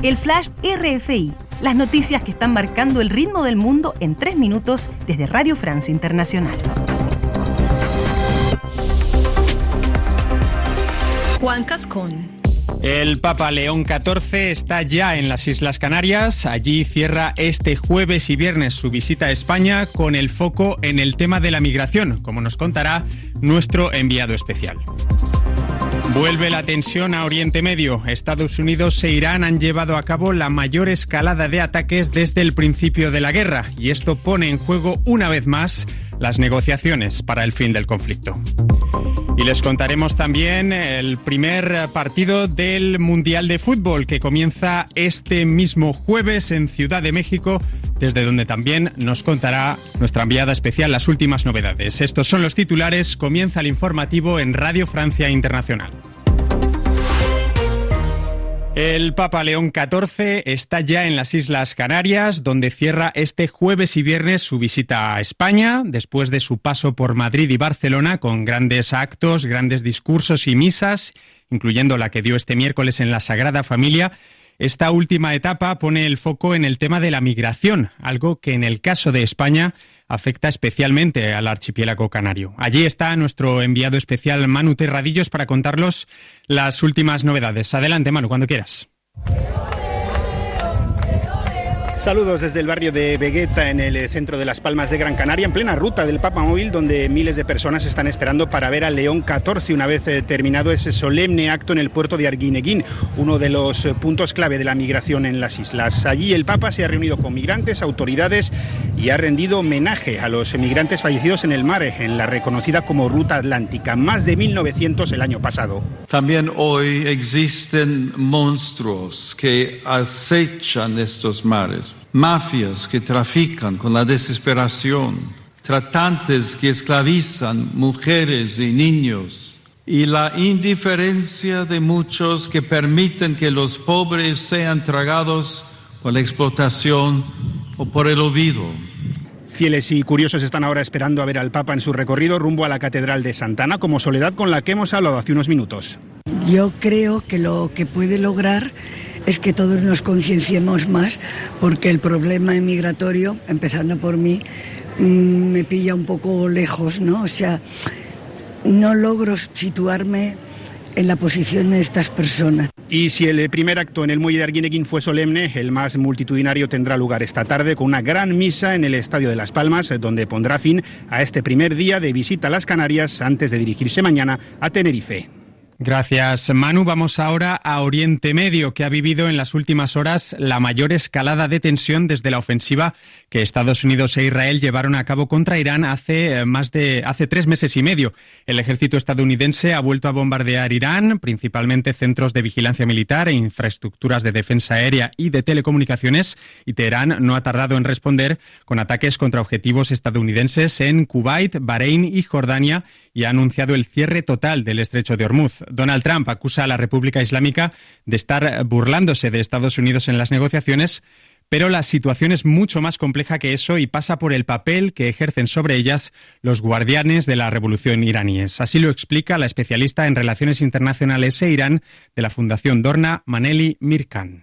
El Flash RFI, las noticias que están marcando el ritmo del mundo en 3 minutos desde Radio Francia Internacional. Juan Cascón. El Papa León XIV está ya en las Islas Canarias. Allí cierra este jueves y viernes su visita a España con el foco en el tema de la migración, como nos contará nuestro enviado especial. Vuelve la tensión a Oriente Medio. Estados Unidos e Irán han llevado a cabo la mayor escalada de ataques desde el principio de la guerra, y esto pone en juego una vez más las negociaciones para el fin del conflicto. Y les contaremos también el primer partido del Mundial de Fútbol que comienza este mismo jueves en Ciudad de México, desde donde también nos contará nuestra enviada especial las últimas novedades. Estos son los titulares. Comienza el informativo en Radio Francia Internacional. El Papa León XIV está ya en las Islas Canarias, donde cierra este jueves y viernes su visita a España, después de su paso por Madrid y Barcelona, con grandes actos, grandes discursos y misas, incluyendo la que dio este miércoles en la Sagrada Familia. Esta última etapa pone el foco en el tema de la migración, algo que en el caso de España afecta especialmente al archipiélago canario. Allí está nuestro enviado especial Manu Terradillos para contarnos las últimas novedades. Adelante, Manu, cuando quieras. Saludos desde el barrio de Vegueta, en el centro de Las Palmas de Gran Canaria, en plena ruta del Papa Móvil, donde miles de personas están esperando para ver a León XIV una vez terminado ese solemne acto en el puerto de Arguineguín, uno de los puntos clave de la migración en las islas. Allí el Papa se ha reunido con migrantes, autoridades y ha rendido homenaje a los migrantes fallecidos en el mar, en la reconocida como Ruta Atlántica, más de 1.900 el año pasado. También hoy existen monstruos que acechan estos mares. Mafias que trafican con la desesperación, tratantes que esclavizan mujeres y niños, y la indiferencia de muchos que permiten que los pobres sean tragados por la explotación o por el olvido. Fieles y curiosos están ahora esperando a ver al Papa en su recorrido rumbo a la Catedral de Santa Ana, como Soledad, con la que hemos hablado hace unos minutos. Yo creo que lo que puede lograr es que todos nos concienciemos más, porque el problema migratorio, empezando por mí, me pilla un poco lejos, ¿no? O sea, no logro situarme en la posición de estas personas. Y si el primer acto en el muelle de Arguineguín fue solemne, el más multitudinario tendrá lugar esta tarde con una gran misa en el Estadio de Las Palmas, donde pondrá fin a este primer día de visita a las Canarias antes de dirigirse mañana a Tenerife. Gracias, Manu. Vamos ahora a Oriente Medio, que ha vivido en las últimas horas la mayor escalada de tensión desde la ofensiva que Estados Unidos e Israel llevaron a cabo contra Irán hace 3 meses y medio. El ejército estadounidense ha vuelto a bombardear Irán, principalmente centros de vigilancia militar e infraestructuras de defensa aérea y de telecomunicaciones, y Teherán no ha tardado en responder con ataques contra objetivos estadounidenses en Kuwait, Bahrein y Jordania, y ha anunciado el cierre total del estrecho de Hormuz. Donald Trump acusa a la República Islámica de estar burlándose de Estados Unidos en las negociaciones, pero la situación es mucho más compleja que eso y pasa por el papel que ejercen sobre ellas los guardianes de la revolución iraníes. Así lo explica la especialista en relaciones internacionales e Irán de la Fundación Dorna, Maneli Mirkan.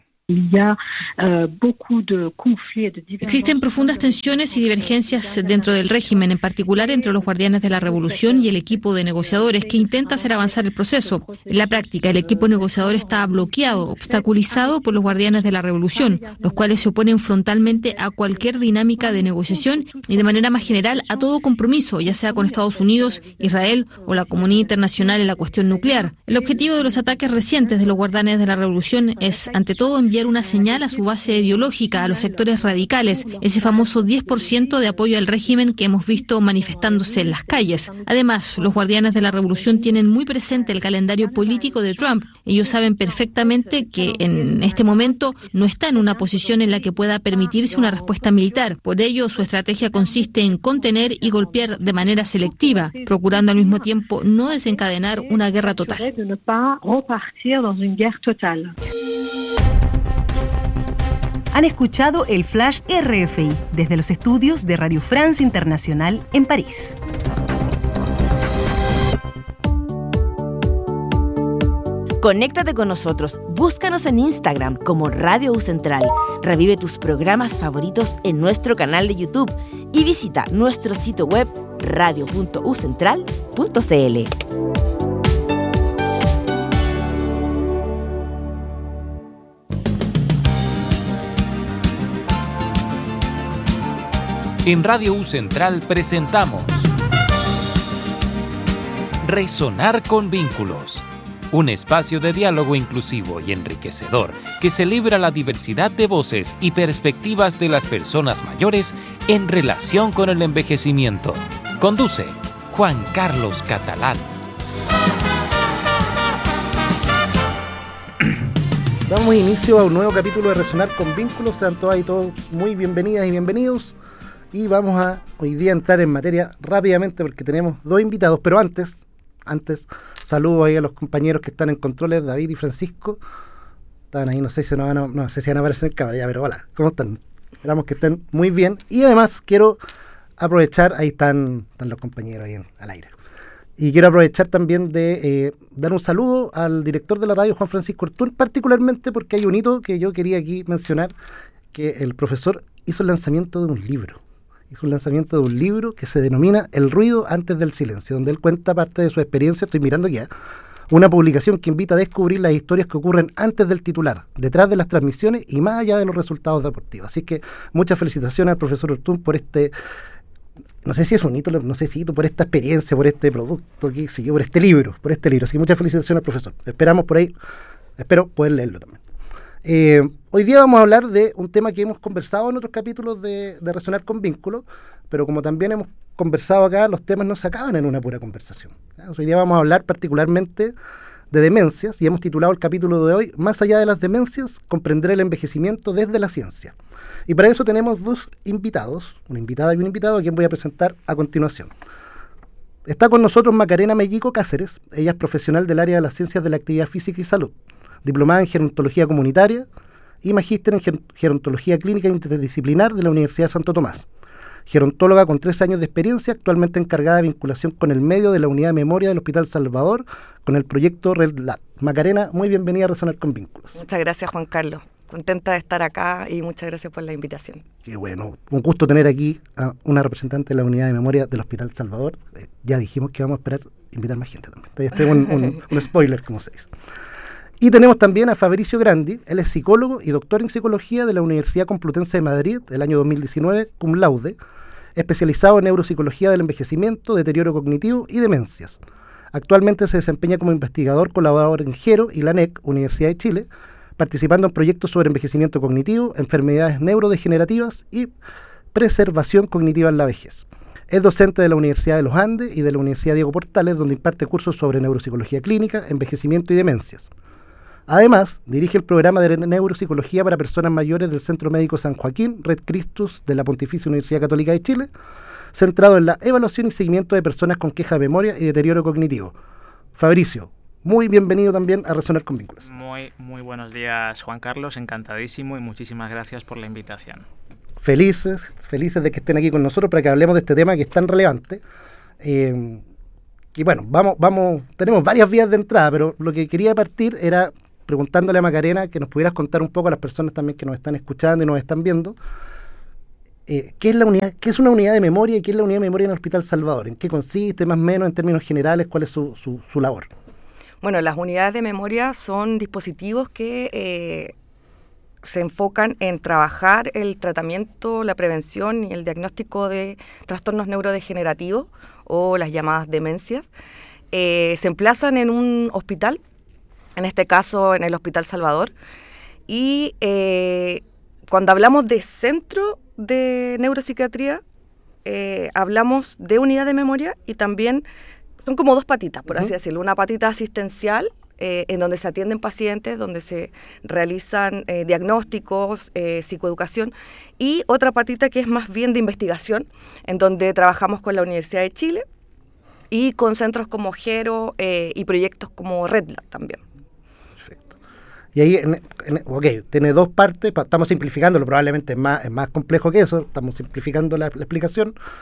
Existen profundas tensiones y divergencias dentro del régimen, en particular entre los guardianes de la revolución y el equipo de negociadores que intenta hacer avanzar el proceso. En la práctica, el equipo negociador está bloqueado, obstaculizado por los guardianes de la revolución, los cuales se oponen frontalmente a cualquier dinámica de negociación y de manera más general a todo compromiso, ya sea con Estados Unidos, Israel o la comunidad internacional en la cuestión nuclear. El objetivo de los ataques recientes de los guardianes de la revolución es, ante todo, enviar una señal a su base ideológica, a los sectores radicales, ese famoso 10% de apoyo al régimen que hemos visto manifestándose en las calles. Además, los guardianes de la revolución tienen muy presente el calendario político de Trump. Ellos saben perfectamente que en este momento no está en una posición en la que pueda permitirse una respuesta militar. Por ello, su estrategia consiste en contener y golpear de manera selectiva, procurando al mismo tiempo no desencadenar una guerra total. Han escuchado el Flash RFI desde los estudios de Radio France Internacional en París. Conéctate con nosotros, búscanos en Instagram como Radio U Central, revive tus programas favoritos en nuestro canal de YouTube y visita nuestro sitio web radio.ucentral.cl. En Radio U Central presentamos Resonar con Vínculos, un espacio de diálogo inclusivo y enriquecedor que celebra la diversidad de voces y perspectivas de las personas mayores en relación con el envejecimiento. Conduce Juan Carlos Catalán. Damos inicio a un nuevo capítulo de Resonar con Vínculos. Sean todas y todos muy bienvenidas y bienvenidos. Y vamos a hoy día entrar en materia rápidamente porque tenemos dos invitados. Pero antes, saludo ahí a los compañeros que están en controles, David y Francisco. Estaban ahí, no sé si van a aparecer en cámara ya, pero hola, ¿cómo están? Esperamos que estén muy bien. Y además quiero aprovechar, ahí están los compañeros ahí al aire. Y quiero aprovechar también de dar un saludo al director de la radio, Juan Francisco Ortún, particularmente porque hay un hito que yo quería aquí mencionar, que el profesor hizo el lanzamiento de un libro. Hizo un lanzamiento de un libro que se denomina El ruido antes del silencio, donde él cuenta parte de su experiencia, estoy mirando ya, una publicación que invita a descubrir las historias que ocurren antes del titular, detrás de las transmisiones y más allá de los resultados deportivos. Así que muchas felicitaciones al profesor Ortún por no sé si es un hito, por esta experiencia, por este producto, por este libro. Así que muchas felicitaciones al profesor. Espero poder leerlo también. Hoy día vamos a hablar de un tema que hemos conversado en otros capítulos de Resonar con Vínculos, pero como también hemos conversado acá, los temas no se acaban en una pura conversación. Hoy día vamos a hablar particularmente de demencias y hemos titulado el capítulo de hoy Más allá de las demencias, comprender el envejecimiento desde la ciencia. Y para eso tenemos dos invitados, una invitada y un invitado, a quien voy a presentar a continuación. Está con nosotros Macarena Mellico Cáceres. Ella es profesional del área de las ciencias de la actividad física y salud, diplomada en gerontología comunitaria y magíster en gerontología clínica interdisciplinar de la Universidad de Santo Tomás. Gerontóloga con 3 años de experiencia, actualmente encargada de vinculación con el medio de la unidad de memoria del Hospital Salvador con el proyecto Red Lab. Macarena, muy bienvenida a Resonar con Vínculos. Muchas gracias, Juan Carlos. Contenta de estar acá y muchas gracias por la invitación. Qué bueno, un gusto tener aquí a una representante de la unidad de memoria del Hospital Salvador. Ya dijimos que vamos a esperar invitar más gente también. Entonces tengo un spoiler, como se dice. Y tenemos también a Fabricio Grandi. Él es psicólogo y doctor en psicología de la Universidad Complutense de Madrid, el año 2019, cum laude, especializado en neuropsicología del envejecimiento, deterioro cognitivo y demencias. Actualmente se desempeña como investigador colaborador en GERO y la NEC, Universidad de Chile, participando en proyectos sobre envejecimiento cognitivo, enfermedades neurodegenerativas y preservación cognitiva en la vejez. Es docente de la Universidad de los Andes y de la Universidad Diego Portales, donde imparte cursos sobre neuropsicología clínica, envejecimiento y demencias. Además, dirige el programa de neuropsicología para personas mayores del Centro Médico San Joaquín, Red Christus, de la Pontificia Universidad Católica de Chile, centrado en la evaluación y seguimiento de personas con queja de memoria y deterioro cognitivo. Fabricio, muy bienvenido también a Resonar con Vínculos. Muy buenos días, Juan Carlos, encantadísimo y muchísimas gracias por la invitación. Felices de que estén aquí con nosotros para que hablemos de este tema que es tan relevante. Y bueno, tenemos varias vías de entrada, pero lo que quería partir era preguntándole a Macarena que nos pudieras contar un poco a las personas también que nos están escuchando y nos están viendo, ¿qué es una unidad de memoria y qué es la unidad de memoria en el Hospital Salvador? ¿En qué consiste, más o menos, en términos generales, cuál es su labor? Bueno, las unidades de memoria son dispositivos que se enfocan en trabajar el tratamiento, la prevención y el diagnóstico de trastornos neurodegenerativos o las llamadas demencias. Se emplazan en un hospital, en este caso en el Hospital Salvador, y cuando hablamos de centro de neuropsiquiatría, hablamos de unidad de memoria y también son como dos patitas, por así decirlo, una patita asistencial en donde se atienden pacientes, donde se realizan diagnósticos, psicoeducación, y otra patita que es más bien de investigación, en donde trabajamos con la Universidad de Chile y con centros como GERO y proyectos como Red Lab también. Perfecto. Y ahí, tiene dos partes, estamos simplificándolo, probablemente es más complejo que eso, estamos simplificando la explicación.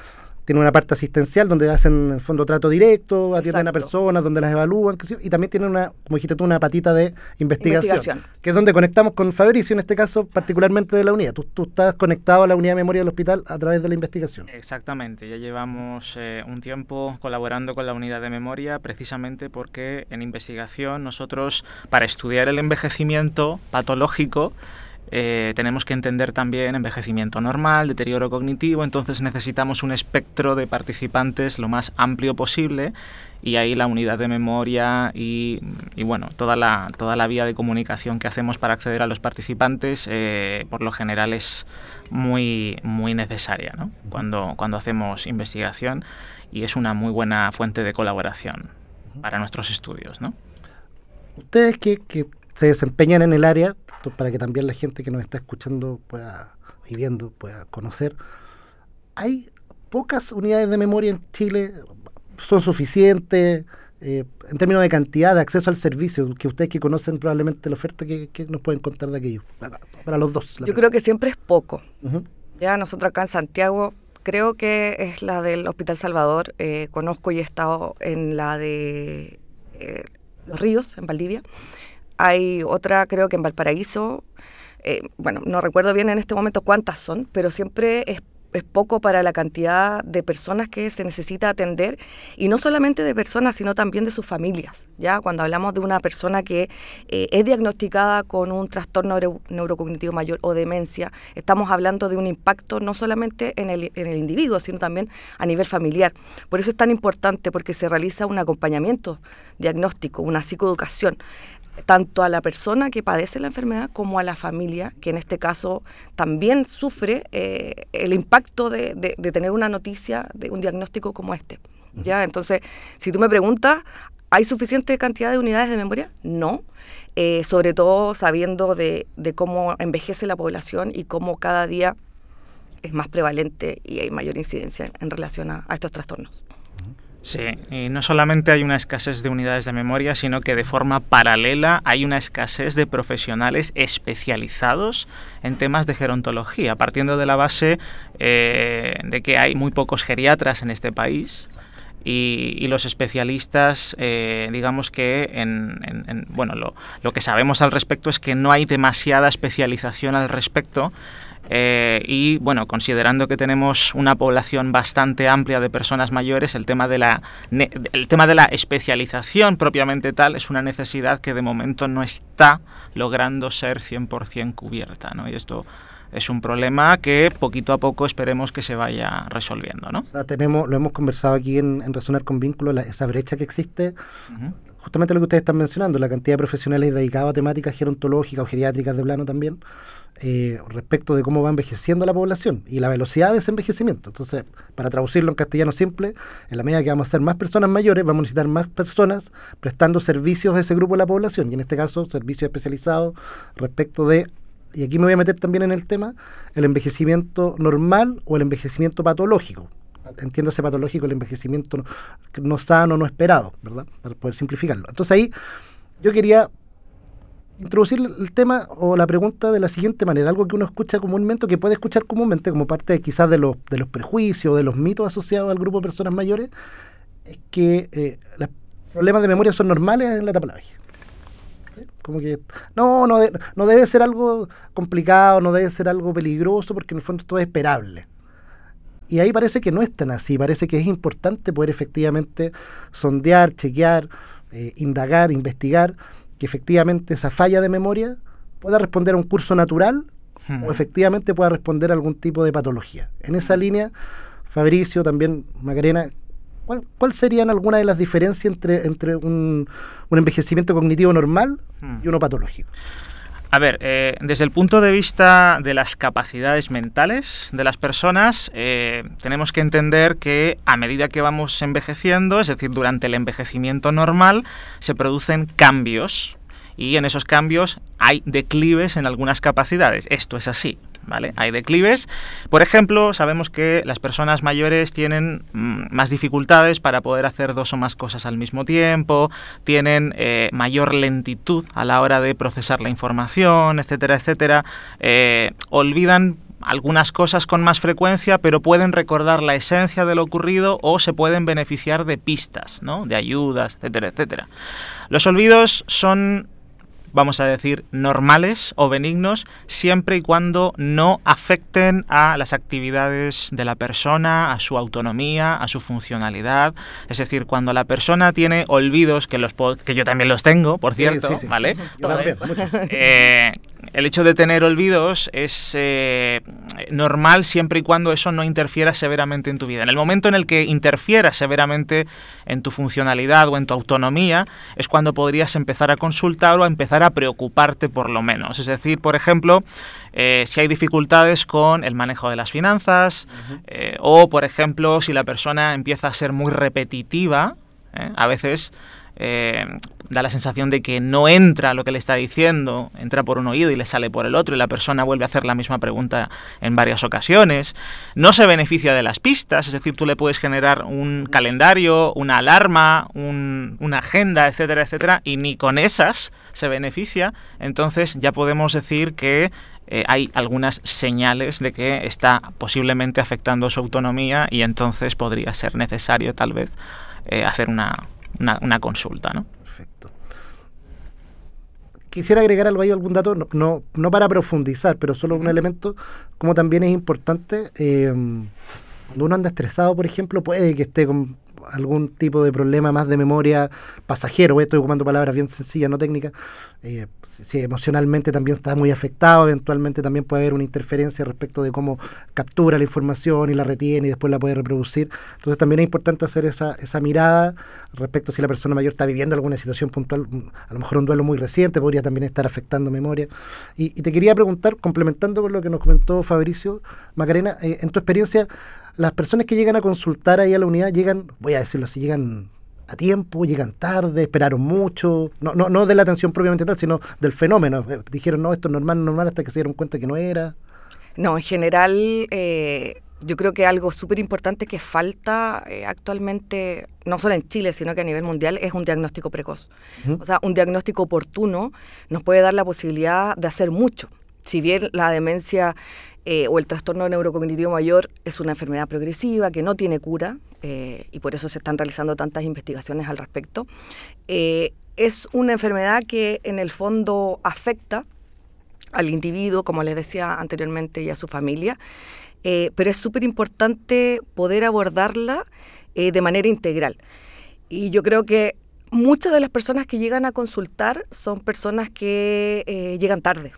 tiene una parte asistencial donde hacen en el fondo trato directo, atienden a Exacto. personas, donde las evalúan, qué sé yo, y también tienen una, como dijiste tú, una patita de investigación, que es donde conectamos con Fabricio, en este caso particularmente de la unidad. Tú estás conectado a la unidad de memoria del hospital a través de la investigación. Exactamente, ya llevamos un tiempo colaborando con la unidad de memoria precisamente porque en investigación nosotros, para estudiar el envejecimiento patológico, tenemos que entender también envejecimiento normal, deterioro cognitivo, entonces necesitamos un espectro de participantes lo más amplio posible, y ahí la unidad de memoria y bueno, toda la vía de comunicación que hacemos para acceder a los participantes por lo general es muy necesaria, ¿no? Cuando hacemos investigación, y es una muy buena fuente de colaboración para nuestros estudios, ¿no? Ustedes que se desempeñan en el área, para que también la gente que nos está escuchando y viendo pueda conocer, hay pocas unidades de memoria en Chile, son suficientes en términos de cantidad, de acceso al servicio, que ustedes que conocen probablemente la oferta, que nos pueden contar de aquello, para los dos. Yo creo que siempre es poco. Uh-huh. Ya nosotros acá en Santiago, creo que es la del Hospital Salvador, conozco y he estado en la de Los Ríos, en Valdivia. Hay otra, creo que en Valparaíso, bueno, no recuerdo bien en este momento cuántas son, pero siempre es poco para la cantidad de personas que se necesita atender, y no solamente de personas, sino también de sus familias. Ya cuando hablamos de una persona que es diagnosticada con un trastorno neurocognitivo mayor o demencia, estamos hablando de un impacto no solamente en el individuo, sino también a nivel familiar. Por eso es tan importante, porque se realiza un acompañamiento diagnóstico, una psicoeducación, tanto a la persona que padece la enfermedad como a la familia, que en este caso también sufre el impacto de tener una noticia, de un diagnóstico como este. ¿Ya? Entonces, si tú me preguntas, ¿hay suficiente cantidad de unidades de memoria? No, sobre todo sabiendo de cómo envejece la población y cómo cada día es más prevalente y hay mayor incidencia en relación a estos trastornos. Sí, y no solamente hay una escasez de unidades de memoria, sino que de forma paralela hay una escasez de profesionales especializados en temas de gerontología, partiendo de la base de que hay muy pocos geriatras en este país. Y los especialistas, digamos que bueno, lo que sabemos al respecto es que no hay demasiada especialización al respecto. Y bueno, considerando que tenemos una población bastante amplia de personas mayores, el tema de la especialización propiamente tal es una necesidad que de momento no está logrando ser 100% cubierta, ¿no? Y esto es un problema que poquito a poco esperemos que se vaya resolviendo, ¿no? O sea, lo hemos conversado aquí en Resonar con Vínculos, esa brecha que existe, justamente lo que ustedes están mencionando, la cantidad de profesionales dedicados a temáticas gerontológicas o geriátricas de plano también, respecto de cómo va envejeciendo la población y la velocidad de ese envejecimiento. Entonces, para traducirlo en castellano simple, en la medida que vamos a ser más personas mayores, vamos a necesitar más personas prestando servicios a ese grupo de la población, y en este caso servicios especializados respecto de, y aquí me voy a meter también en el tema, el envejecimiento normal o el envejecimiento patológico. Entiéndase patológico el envejecimiento no sano, no esperado, ¿verdad? Para poder simplificarlo. Entonces ahí yo quería introducir el tema o la pregunta de la siguiente manera, algo que uno escucha comúnmente, que puede escuchar comúnmente como parte quizás de los prejuicios, de los mitos asociados al grupo de personas mayores, es que los problemas de memoria son normales en la etapa de la vejez. ¿Sí? Como que no debe ser algo complicado, no debe ser algo peligroso, porque en el fondo todo es esperable. Y ahí parece que no es tan así, parece que es importante poder efectivamente sondear, chequear, indagar, investigar, que efectivamente esa falla de memoria pueda responder a un curso natural o efectivamente pueda responder a algún tipo de patología. En esa línea, Fabricio, también Macarena, ¿cuál serían algunas de las diferencias entre un envejecimiento cognitivo normal y uno patológico? A ver, desde el punto de vista de las capacidades mentales de las personas, tenemos que entender que a medida que vamos envejeciendo, es decir, durante el envejecimiento normal, se producen cambios y en esos cambios hay declives en algunas capacidades. Esto es así, ¿vale? Hay declives. Por ejemplo, sabemos que las personas mayores tienen más dificultades para poder hacer 2 o más cosas al mismo tiempo, tienen mayor lentitud a la hora de procesar la información, etcétera, etcétera. Olvidan algunas cosas con más frecuencia, pero pueden recordar la esencia de lo ocurrido o se pueden beneficiar de pistas, ¿no? De ayudas, etcétera, etcétera. Los olvidos son, vamos a decir, normales o benignos siempre y cuando no afecten a las actividades de la persona, a su autonomía, a su funcionalidad. Es decir, cuando la persona tiene olvidos, que yo también los tengo, por cierto, sí. ¿Vale? El hecho de tener olvidos es normal siempre y cuando eso no interfiera severamente en tu vida. En el momento en el que interfiera severamente en tu funcionalidad o en tu autonomía, es cuando podrías empezar a consultar o a empezar a preocuparte por lo menos. Es decir, por ejemplo, si hay dificultades con el manejo de las finanzas, o por ejemplo, si la persona empieza a ser muy repetitiva, a veces da la sensación de que no entra lo que le está diciendo, entra por un oído y le sale por el otro, y la persona vuelve a hacer la misma pregunta en varias ocasiones. No se beneficia de las pistas, es decir, tú le puedes generar un calendario, una alarma, una agenda, etcétera, etcétera, y ni con esas se beneficia. Entonces ya podemos decir que hay algunas señales de que está posiblemente afectando su autonomía, y entonces podría ser necesario tal vez hacer una consulta, ¿no? Perfecto. Quisiera agregar algún dato, no para profundizar, pero solo un elemento, como también es importante, cuando uno anda estresado, por ejemplo, puede que esté con algún tipo de problema más de memoria pasajero, estoy ocupando palabras bien sencillas, no técnicas. Si emocionalmente también está muy afectado, eventualmente también puede haber una interferencia respecto de cómo captura la información y la retiene y después la puede reproducir. Entonces también es importante hacer esa mirada respecto a si la persona mayor está viviendo alguna situación puntual, a lo mejor un duelo muy reciente podría también estar afectando memoria. Y te quería preguntar, complementando con lo que nos comentó Fabricio, Macarena, en tu experiencia, las personas que llegan a consultar ahí a la unidad llegan, voy a decirlo así, llegan a tiempo, llegan tarde, esperaron mucho, no de la atención propiamente tal, sino del fenómeno. Dijeron, no, esto es normal, hasta que se dieron cuenta que no era. No, en general, yo creo que algo súper importante que falta actualmente, no solo en Chile, sino que a nivel mundial, es un diagnóstico precoz. O sea, un diagnóstico oportuno nos puede dar la posibilidad de hacer mucho. Si bien la demencia o el trastorno neurocognitivo mayor es una enfermedad progresiva que no tiene cura, y por eso se están realizando tantas investigaciones al respecto, es una enfermedad que en el fondo afecta al individuo, como les decía anteriormente, y a su familia, pero es súper importante poder abordarla de manera integral. Y yo creo que muchas de las personas que llegan a consultar son personas que llegan tarde.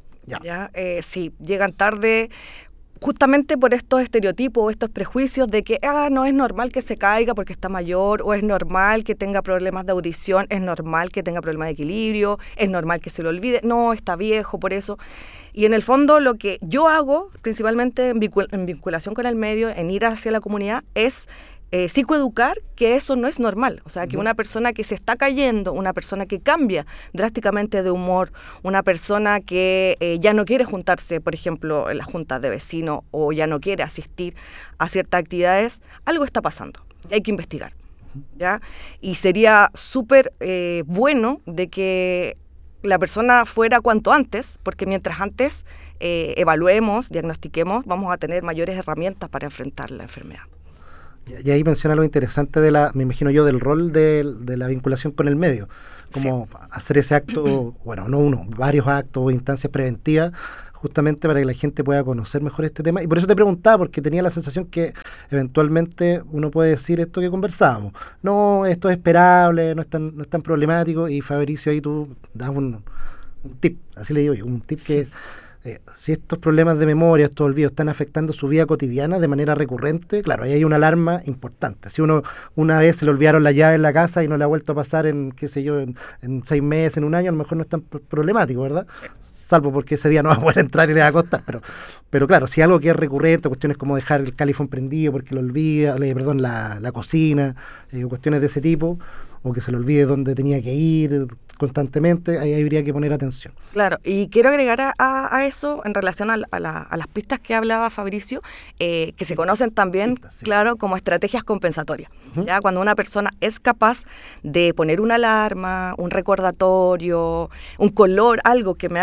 Sí, llegan tarde justamente por estos estereotipos, estos prejuicios de que no es normal que se caiga porque está mayor, o es normal que tenga problemas de audición, es normal que tenga problemas de equilibrio, es normal que se lo olvide, no, está viejo por eso. Y en el fondo lo que yo hago, principalmente en vinculación con el medio, en ir hacia la comunidad, es psicoeducar que eso no es normal. O sea, que una persona que se está cayendo, una persona que cambia drásticamente de humor, una persona que ya no quiere juntarse, por ejemplo, en las juntas de vecinos, o ya no quiere asistir a ciertas actividades, algo está pasando y hay que investigar, ¿ya? Y sería súper bueno de que la persona fuera cuanto antes, porque mientras antes evaluemos, diagnostiquemos, vamos a tener mayores herramientas para enfrentar la enfermedad. Y ahí menciona lo interesante me imagino yo, del rol de la vinculación con el medio, como hacer ese acto, bueno, no uno, varios actos o instancias preventivas, justamente para que la gente pueda conocer mejor este tema. Y por eso te preguntaba, porque tenía la sensación que eventualmente uno puede decir esto que conversábamos, no, esto es esperable, no es tan problemático, y Fabricio, ahí tú das un tip, así le digo yo, un tip que si estos problemas de memoria, estos olvidos están afectando su vida cotidiana de manera recurrente, claro, ahí hay una alarma importante. Si una vez se le olvidaron la llave en la casa y no le ha vuelto a pasar en 6 meses, en un año, a lo mejor no es tan problemático, ¿verdad? Salvo porque ese día no va a poder entrar y le va a costar, pero claro, si algo que es recurrente, cuestiones como dejar el califón prendido porque lo olvida, la cocina, cuestiones de ese tipo, o que se le olvide dónde tenía que ir constantemente, ahí habría que poner atención. Claro, y quiero agregar a eso en relación a las pistas que hablaba Fabricio, que se conocen también, claro, como estrategias compensatorias. ¿Ya? Cuando una persona es capaz de poner una alarma, un recordatorio, un color, algo que me haga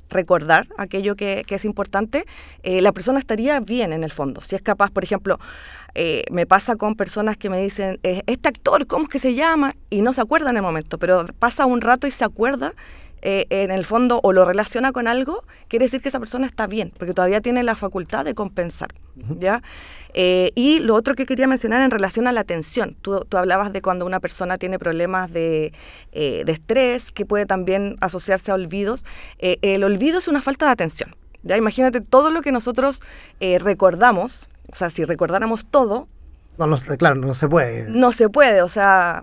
recordar aquello que es importante, la persona estaría bien en el fondo. Si es capaz, por ejemplo, me pasa con personas que me dicen, este actor, ¿cómo es que se llama? Y no se acuerda en el momento, pero pasa un rato y se acuerda, en el fondo, o lo relaciona con algo, quiere decir que esa persona está bien, porque todavía tiene la facultad de compensar, ¿ya? Y lo otro que quería mencionar en relación a la atención, tú hablabas de cuando una persona tiene problemas de estrés, que puede también asociarse a olvidos. El olvido es una falta de atención, ¿ya? Imagínate todo lo que nosotros recordamos, o sea, si recordáramos todo... Claro, no se puede. No se puede, o sea...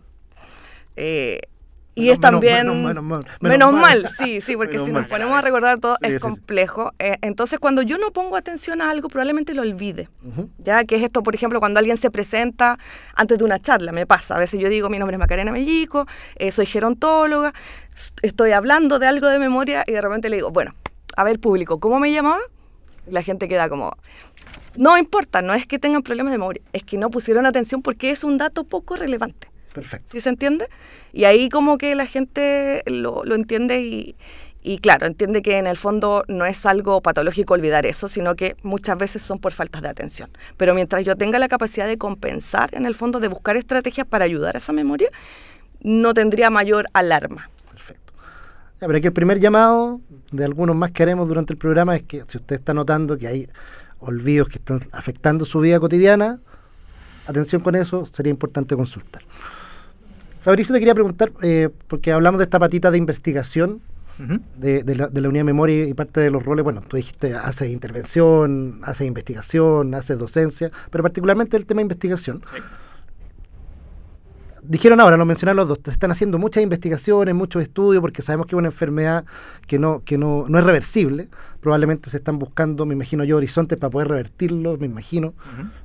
y es también... Menos mal, sí, porque si nos ponemos a recordar todo es complejo. Entonces, cuando yo no pongo atención a algo, probablemente lo olvide. Ya que es esto, por ejemplo, cuando alguien se presenta antes de una charla, me pasa. A veces yo digo, mi nombre es Macarena Mellico, soy gerontóloga, estoy hablando de algo de memoria y de repente le digo, bueno, a ver, público, ¿cómo me llamaba? Y la gente queda como... No importa, no es que tengan problemas de memoria, es que no pusieron atención porque es un dato poco relevante. Perfecto. ¿Sí se entiende? Y ahí como que la gente lo entiende y claro, entiende que en el fondo no es algo patológico olvidar eso, sino que muchas veces son por faltas de atención. Pero mientras yo tenga la capacidad de compensar, en el fondo, de buscar estrategias para ayudar a esa memoria, no tendría mayor alarma. Perfecto. Ya, pero aquí el primer llamado de algunos más que haremos durante el programa es que si usted está notando que hay olvidos que están afectando su vida cotidiana, atención con eso, sería importante consultar. Fabricio, te quería preguntar, porque hablamos de esta patita de investigación de la unidad de memoria y parte de los roles. Bueno, tú dijiste, haces intervención, haces investigación, haces docencia, pero particularmente el tema de investigación. Sí. Dijeron ahora, lo mencionaron los dos, están haciendo muchas investigaciones, muchos estudios, porque sabemos que es una enfermedad que no es reversible. Probablemente se están buscando, me imagino yo, horizontes para poder revertirlo, me imagino.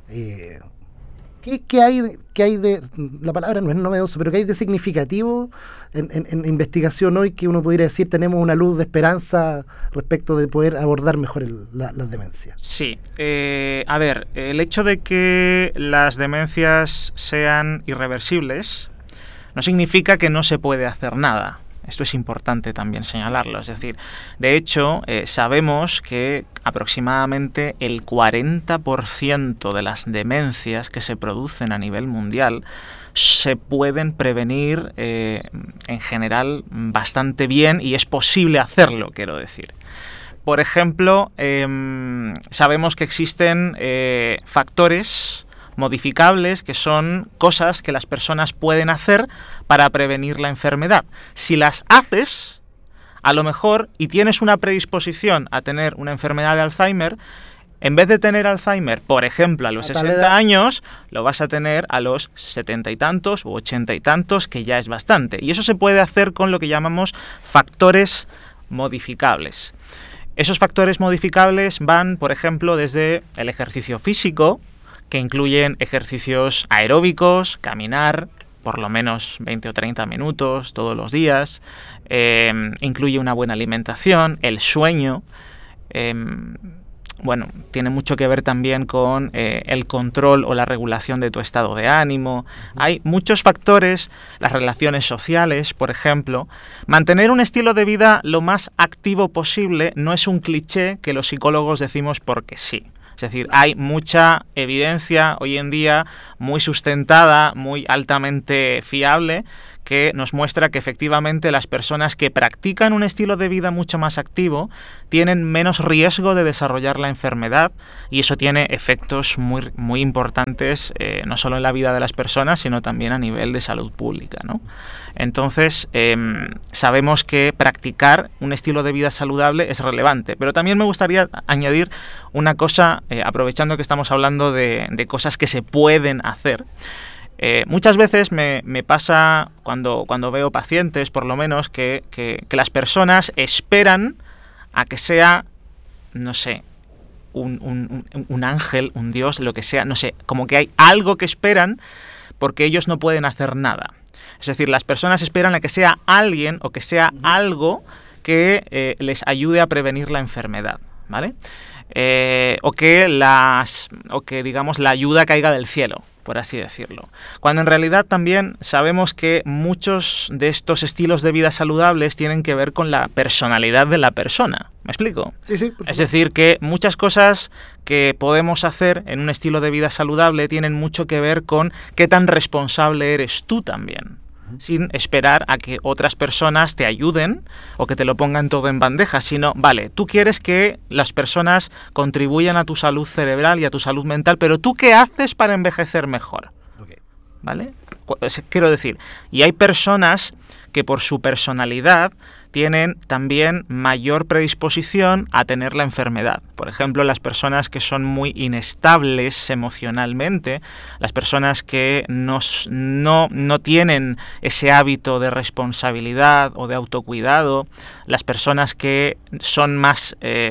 ¿Qué hay de, la palabra no es novedoso, pero qué hay de significativo en investigación hoy que uno pudiera decir tenemos una luz de esperanza respecto de poder abordar mejor las demencias? Sí, a ver, el hecho de que las demencias sean irreversibles no significa que no se puede hacer nada. Esto es importante también señalarlo. Es decir, de hecho, sabemos que aproximadamente el 40% de las demencias que se producen a nivel mundial se pueden prevenir en general bastante bien y es posible hacerlo, quiero decir. Por ejemplo, sabemos que existen factores modificables, que son cosas que las personas pueden hacer para prevenir la enfermedad. Si las haces, a lo mejor, y tienes una predisposición a tener una enfermedad de Alzheimer, en vez de tener Alzheimer, por ejemplo, a los 60 años, lo vas a tener a los 70 y tantos u 80 y tantos, que ya es bastante. Y eso se puede hacer con lo que llamamos factores modificables. Esos factores modificables van, por ejemplo, desde el ejercicio físico, que incluyen ejercicios aeróbicos, caminar por lo menos 20 o 30 minutos todos los días, incluye una buena alimentación, el sueño, bueno, tiene mucho que ver también con el control o la regulación de tu estado de ánimo. Hay muchos factores, las relaciones sociales, por ejemplo. Mantener un estilo de vida lo más activo posible no es un cliché que los psicólogos decimos porque sí. Es decir, hay mucha evidencia hoy en día muy sustentada, muy altamente fiable, que nos muestra que efectivamente las personas que practican un estilo de vida mucho más activo tienen menos riesgo de desarrollar la enfermedad y eso tiene efectos muy, muy importantes, no solo en la vida de las personas, sino también a nivel de salud pública, ¿no? Entonces, sabemos que practicar un estilo de vida saludable es relevante, pero también me gustaría añadir una cosa, aprovechando que estamos hablando de cosas que se pueden hacer. Muchas veces me pasa cuando veo pacientes, por lo menos, que las personas esperan a que sea, no sé, un ángel, un dios, lo que sea, no sé, como que hay algo que esperan porque ellos no pueden hacer nada. Es decir, las personas esperan a que sea alguien o que sea algo que les ayude a prevenir la enfermedad, ¿vale? O que digamos la ayuda caiga del cielo, por así decirlo. Cuando en realidad también sabemos que muchos de estos estilos de vida saludables tienen que ver con la personalidad de la persona. ¿Me explico? Sí, es decir, que muchas cosas que podemos hacer en un estilo de vida saludable tienen mucho que ver con qué tan responsable eres tú también, sin esperar a que otras personas te ayuden o que te lo pongan todo en bandeja, sino, vale, tú quieres que las personas contribuyan a tu salud cerebral y a tu salud mental, pero ¿tú qué haces para envejecer mejor? ¿Vale? Quiero decir, y hay personas que por su personalidad tienen también mayor predisposición a tener la enfermedad. Por ejemplo, las personas que son muy inestables emocionalmente, las personas que no tienen ese hábito de responsabilidad o de autocuidado, las personas que son más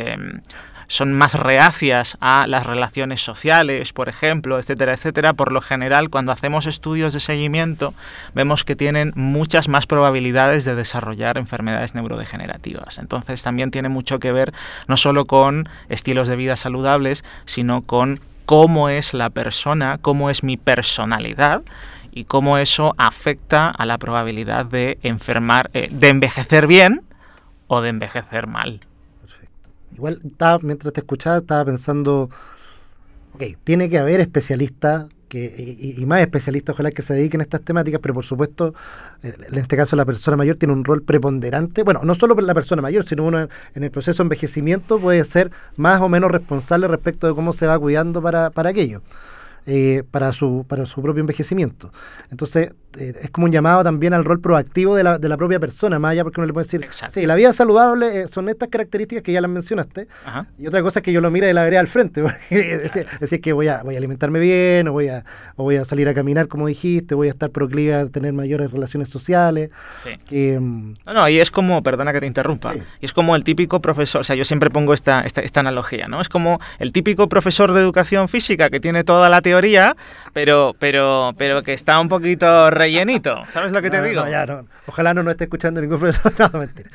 reacias a las relaciones sociales, por ejemplo, etcétera, etcétera. Por lo general, cuando hacemos estudios de seguimiento, vemos que tienen muchas más probabilidades de desarrollar enfermedades neurodegenerativas. Entonces, también tiene mucho que ver no solo con estilos de vida saludables, sino con cómo es la persona, cómo es mi personalidad y cómo eso afecta a la probabilidad de envejecer bien o de envejecer mal. Igual, mientras te escuchaba, estaba pensando, tiene que haber especialistas, y más especialistas, ojalá que se dediquen a estas temáticas, pero por supuesto, en este caso la persona mayor tiene un rol preponderante. Bueno, no solo la persona mayor, sino uno en el proceso de envejecimiento puede ser más o menos responsable respecto de cómo se va cuidando para aquello. Para su propio envejecimiento. Entonces, es como un llamado también al rol proactivo de la propia persona, más allá porque uno le puede decir, exacto, sí, la vida saludable son estas características que ya las mencionaste, ajá, y otra cosa es que yo lo mire de la vereda al frente, decir que voy a alimentarme bien, o voy a salir a caminar como dijiste, voy a estar proclive a tener mayores relaciones sociales. Sí. Y es como, perdona que te interrumpa, sí, y es como el típico profesor, o sea, yo siempre pongo esta analogía, ¿no? Es como el típico profesor de educación física que tiene toda la teoría, pero que está un poquito rellenito, ¿sabes lo que te digo? No. Ojalá no esté escuchando ningún profesor, no, mentira.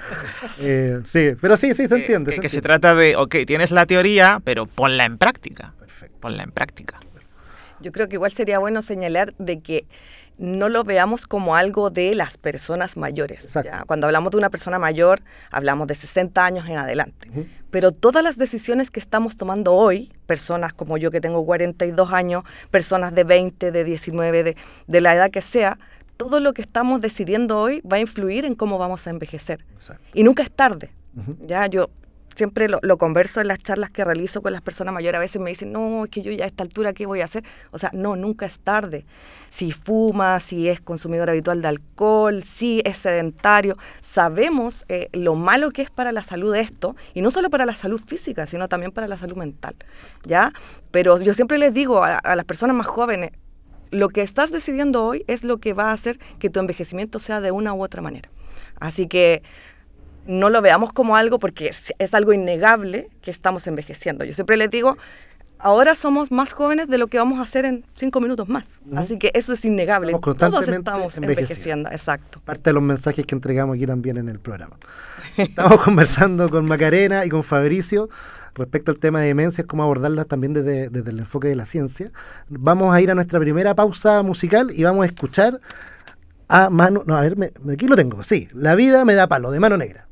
Sí, pero sí, se entiende. Que se trata de, tienes la teoría, pero ponla en práctica. Perfecto. Ponla en práctica. Yo creo que igual sería bueno señalar de que no lo veamos como algo de las personas mayores. ¿Ya? Cuando hablamos de una persona mayor, hablamos de 60 años en adelante. Uh-huh. Pero todas las decisiones que estamos tomando hoy, personas como yo que tengo 42 años, personas de 20, de 19, de la edad que sea, todo lo que estamos decidiendo hoy va a influir en cómo vamos a envejecer. Exacto. Y nunca es tarde. Uh-huh. Ya yo siempre lo converso en las charlas que realizo con las personas mayores. A veces me dicen, no, es que yo ya a esta altura, ¿qué voy a hacer? O sea, no, nunca es tarde. Si fuma, si es consumidor habitual de alcohol, si es sedentario, sabemos lo malo que es para la salud esto, y no solo para la salud física, sino también para la salud mental, ¿ya? Pero yo siempre les digo a las personas más jóvenes, lo que estás decidiendo hoy es lo que va a hacer que tu envejecimiento sea de una u otra manera. Así que no lo veamos como algo, porque es algo innegable que estamos envejeciendo. Yo siempre les digo, ahora somos más jóvenes de lo que vamos a hacer en 5 minutos más. Uh-huh. Así que eso es innegable. Todos estamos envejeciendo. Exacto. Parte de los mensajes que entregamos aquí también en el programa. Estamos conversando con Macarena y con Fabricio respecto al tema de demencias, cómo abordarlas también desde el enfoque de la ciencia. Vamos a ir a nuestra primera pausa musical y vamos a escuchar a Mano... No, a ver, aquí lo tengo. Sí, La vida me da palo, de Mano Negra.